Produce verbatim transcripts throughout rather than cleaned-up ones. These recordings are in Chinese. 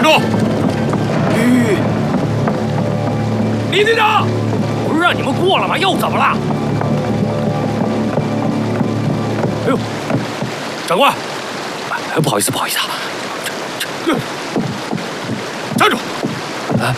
住！ 吁，李队长，不是让你们过了吗？又怎么了？哎呦，长官，哎，不好意思，不好意思啊。这这，站住！啊，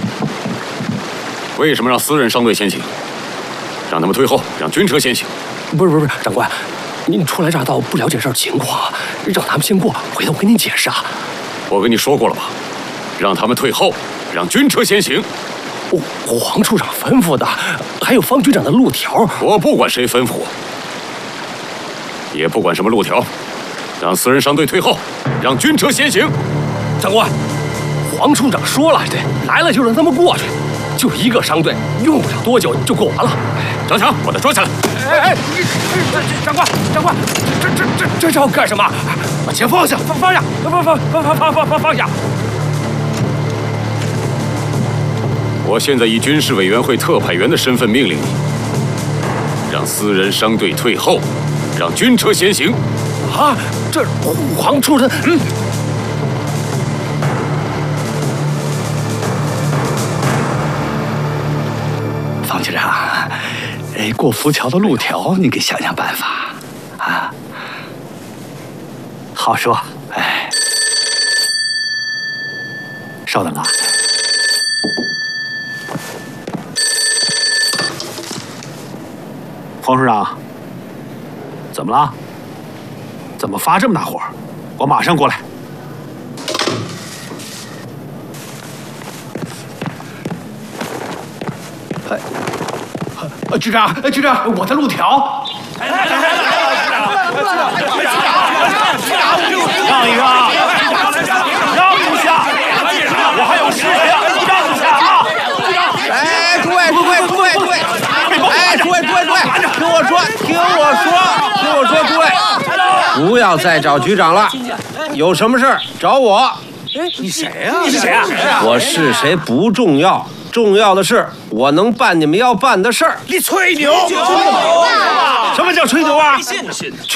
为什么让私人商队先行？让他们退后，让军车先行。 不是不是不是，长官，您初来乍到，不了解这儿情况，让他们先过，回头我跟您解释啊。 我跟你说过了吧，让他们退后，让军车先行。 我黄处长吩咐的，还有方局长的路条。 我不管谁吩咐我，也不管什么路条，让私人商队退后，让军车先行。 长官，黄处长说了，对，来了就让他们过去，就一个商队，用不了多久就过完了。 张强，把他抓起来！ 哎哎，这这长官，长官，这这这这招干什么？把钱放下，放放下，放放放放放放放放下！ 我现在以军事委员会特派员的身份命令你，让私人商队退后，让军车先行。 啊，这黄处长，嗯。方局长，哎，过浮桥的路条，你给想想办法啊。好说，哎，稍等啊。黄处长，怎么了？怎么发这么大火？我马上过来。哎，呃，局长，局长，我的路条。来来来来来，局长，局长，让一让，让一下，我还有事呀，让一下啊！ 哎，诸位，诸位，诸位，诸位，哎，诸位，诸位，诸位，听我说，听我说，听我说，诸位，不要再找局长了，有什么事儿找我。 哎，你谁呀？你是谁啊？ 我是谁不重要，重要的是我能办你们要办的事儿。 你吹牛！什么叫吹牛啊？